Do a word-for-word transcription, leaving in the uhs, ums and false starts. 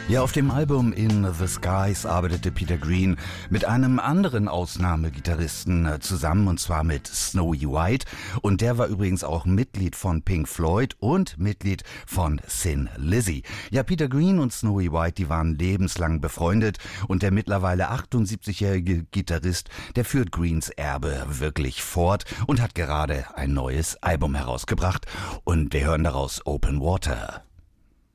Ja, auf dem Album In the Skies arbeitete Peter Green mit einem anderen Ausnahmegitarristen zusammen, und zwar mit Snowy White. Und der war übrigens auch Mitglied von Pink Floyd und Mitglied von Thin Lizzy. Ja, Peter Green und Snowy White, die waren lebenslang befreundet, und der mittlerweile achtundsiebzigjährige Gitarrist, der führt Greens Erbe wirklich fort und hat gerade ein neues Album herausgebracht. Und wir hören daraus Open Water.